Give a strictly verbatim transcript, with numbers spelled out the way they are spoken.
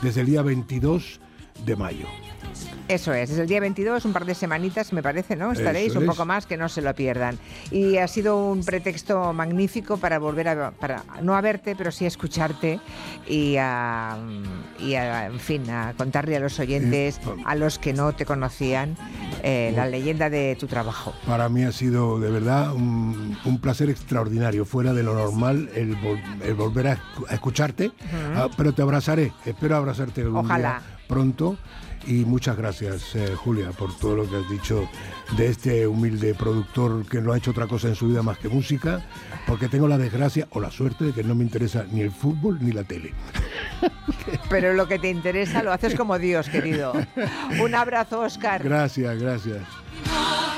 desde el día veintidós de mayo. Eso es, es el día veintidós, un par de semanitas me parece, ¿no? Estaréis Eso un es. poco más, que no se lo pierdan. Y ha sido un pretexto magnífico para volver a, para no a verte, pero sí a escucharte y a, y a, en fin, a contarle a los oyentes, a los que no te conocían, eh, la leyenda de tu trabajo. Para mí ha sido de verdad un, un placer extraordinario, fuera de lo normal, el, vol- el volver a, escu- a escucharte, uh-huh. ah, pero te abrazaré, espero abrazarte algún Ojalá. día pronto. Y muchas gracias, eh, Julia, por todo lo que has dicho de este humilde productor que no ha hecho otra cosa en su vida más que música, porque tengo la desgracia o la suerte de que no me interesa ni el fútbol ni la tele. Pero lo que te interesa lo haces como Dios, querido. Un abrazo, Óscar. Gracias, gracias.